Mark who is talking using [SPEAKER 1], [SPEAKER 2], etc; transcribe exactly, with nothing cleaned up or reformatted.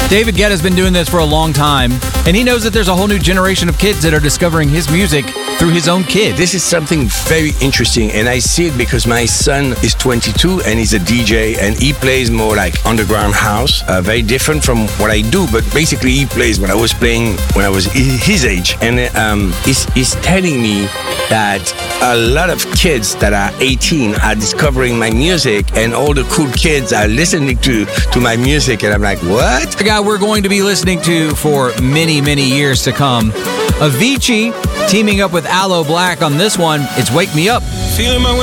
[SPEAKER 1] David Guetta's been doing this for a long time, and he knows that there's a whole new generation of kids that are discovering his music through his own kid.
[SPEAKER 2] This is something very interesting, and I see it because my son is twenty-two and he's a D J, and he plays more like underground house, uh, very different from what I do, but basically he plays what I was playing when I was his age. And um, he's, he's telling me that a lot of kids that are eighteen are discovering my music, and all the cool kids are listening to, to my music, and I'm like, what?
[SPEAKER 1] The guy we're going to be listening to for many, many years to come. Avicii teaming up with Aloe Blacc on this one. It's Wake Me Up.
[SPEAKER 3] Feeling my